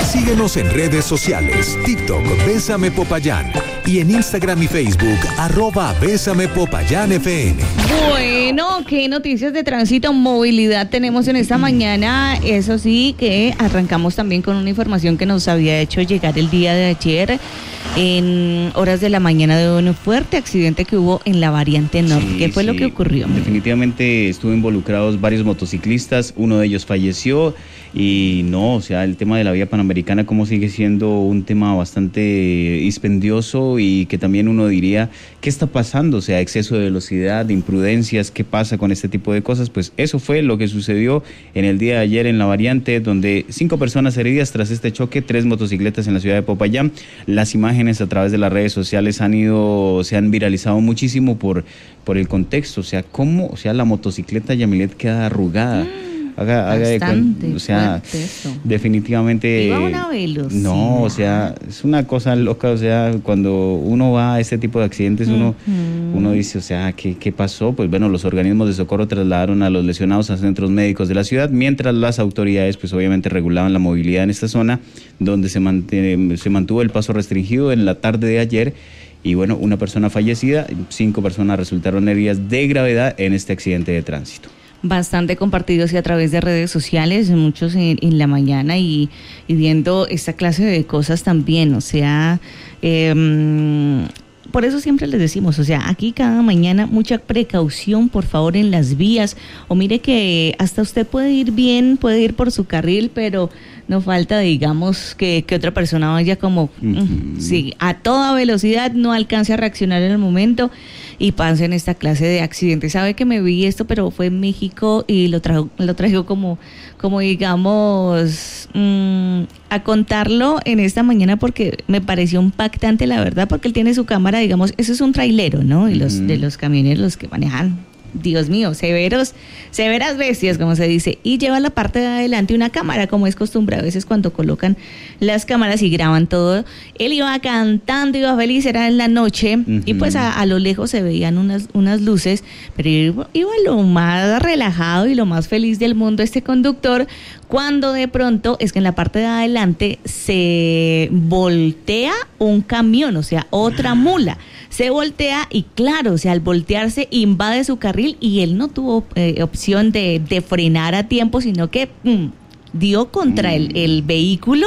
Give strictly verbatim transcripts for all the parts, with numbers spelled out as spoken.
Síguenos en redes sociales, TikTok, Bésame Popayán, y en Instagram y Facebook, arroba Bésame Popayán F M. Bueno, ¿qué noticias de tránsito, movilidad tenemos en esta mañana? Eso sí, que arrancamos también con una información que nos había hecho llegar el día de ayer, en horas de la mañana, de un fuerte accidente que hubo en la variante norte. Sí, ¿Qué fue sí, lo que ocurrió? Definitivamente estuvo involucrados varios motociclistas, uno de ellos falleció. Y no, o sea, el tema de la vía panamericana como sigue siendo un tema bastante dispendioso y que también uno diría, ¿qué está pasando? O sea, exceso de velocidad, imprudencias, ¿qué pasa con este tipo de cosas? Pues eso fue lo que sucedió en el día de ayer en la variante, donde cinco personas heridas tras este choque, tres motocicletas en la ciudad de Popayán. Las imágenes a través de las redes sociales han ido, se han viralizado muchísimo por, por el contexto, o sea, cómo, o sea, la motocicleta Yamilet queda arrugada. Haga, haga de cuenta, o sea, definitivamente. Iba a una velocidad. No, o sea, es una cosa loca, o sea, cuando uno va a este tipo de accidentes, uno, uh-huh. uno dice, o sea, ¿qué, ¿qué pasó? Pues bueno, los organismos de socorro trasladaron a los lesionados a centros médicos de la ciudad, mientras las autoridades, pues obviamente regulaban la movilidad en esta zona, donde se, mantiene, se mantuvo el paso restringido en la tarde de ayer. Y bueno, una persona fallecida, cinco personas resultaron heridas de gravedad en este accidente de tránsito. Bastante compartidos y a través de redes sociales, muchos en, en la mañana y, y viendo esta clase de cosas también, o sea, eh, por eso siempre les decimos, o sea, aquí cada mañana mucha precaución, por favor, en las vías, o mire que hasta usted puede ir bien, puede ir por su carril, pero no falta, digamos, que, que otra persona vaya como, uh-huh. sí, a toda velocidad, no alcance a reaccionar en el momento y pase en esta clase de accidentes. Sabe que me vi esto, pero fue en México y lo trajo, lo traigo como, como digamos, mmm, a contarlo en esta mañana porque me pareció impactante, la verdad, porque él tiene su cámara, digamos, eso es un trailero, ¿no? Y los, uh-huh. de los camioneros, los que manejan, Dios mío, severos, severas bestias, como se dice, y lleva la parte de adelante una cámara, como es costumbre a veces cuando colocan las cámaras y graban todo. Él iba cantando, iba feliz, era en la noche, uh-huh. y pues a, a lo lejos se veían unas, unas luces, pero iba, iba lo más relajado y lo más feliz del mundo este conductor, cuando de pronto es que en la parte de adelante se voltea un camión, o sea, otra mula. Se voltea y claro, o sea, al voltearse invade su carril y él no tuvo eh, opción de, de frenar a tiempo, sino que mm, dio contra mm. el, el vehículo.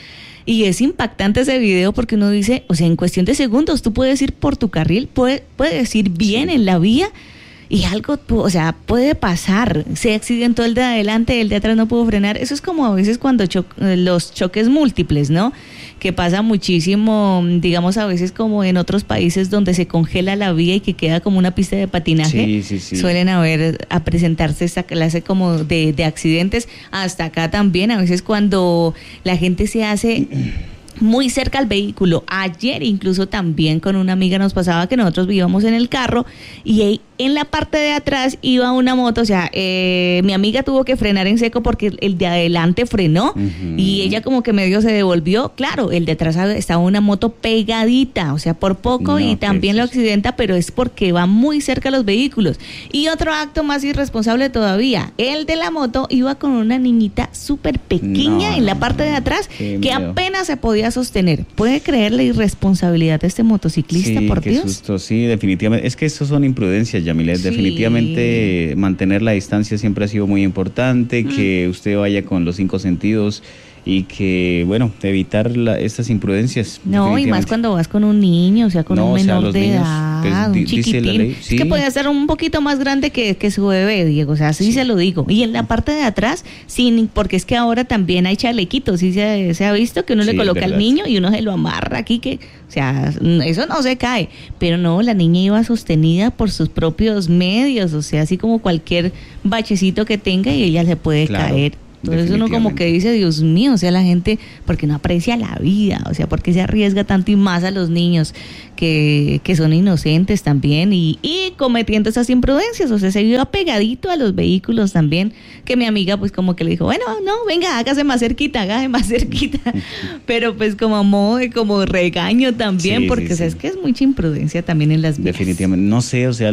Y es impactante ese video porque uno dice, o sea, en cuestión de segundos tú puedes ir por tu carril, puede, puedes ir bien sí. en la vía y algo, o sea, puede pasar. Se accidentó el de adelante, el de atrás no pudo frenar. Eso es como a veces cuando cho- los choques múltiples, ¿no? Que pasa muchísimo, digamos, a veces como en otros países donde se congela la vía y que queda como una pista de patinaje. Sí, sí, sí. Suelen haber, a presentarse esta clase como de, de accidentes. Hasta acá también, a veces cuando la gente se hace muy cerca al vehículo. Ayer incluso también con una amiga nos pasaba que nosotros vivíamos en el carro y en la parte de atrás iba una moto, o sea, eh, mi amiga tuvo que frenar en seco porque el de adelante frenó uh-huh. y ella como que medio se devolvió. Claro, el de atrás estaba una moto pegadita, o sea, por poco no, y también lo accidenta, pero es porque va muy cerca a los vehículos. Y otro acto más irresponsable todavía, el de la moto iba con una niñita súper pequeña no, en la parte de atrás que miedo. apenas se podía sostener. ¿Puede creer la irresponsabilidad de este motociclista, sí, por qué Dios? Susto. Sí, definitivamente. Es que eso son imprudencias, Yamilet. Sí. Definitivamente mantener la distancia siempre ha sido muy importante, mm. que usted vaya con los cinco sentidos y que, bueno, evitar la, estas imprudencias. No, y más cuando vas con un niño, o sea, con no, un menor o sea, de niños, edad, pues, un di, chiquitín. Ley, sí. Es que puede ser un poquito más grande que, que su bebé, Diego, o sea, así sí. se lo digo. Y en la parte de atrás, sin, porque es que ahora también hay chalequitos, sí se, se ha visto que uno sí, le coloca al niño y uno se lo amarra aquí, que, o sea, eso no se cae. Pero no, la niña iba sostenida por sus propios medios, o sea, así como cualquier bachecito que tenga y ella se puede claro. caer. Entonces uno como que dice, Dios mío, o sea, la gente, porque no aprecia la vida, o sea, porque se arriesga tanto y más a los niños que, que son inocentes también y, y cometiendo esas imprudencias, o sea, se iba pegadito a los vehículos también, que mi amiga pues como que le dijo, bueno, no, venga, hágase más cerquita, hágase más cerquita, pero pues como a modo de como regaño también, sí, porque sí, o sea, sí. es que es mucha imprudencia también en las vías. Definitivamente, no sé, o sea,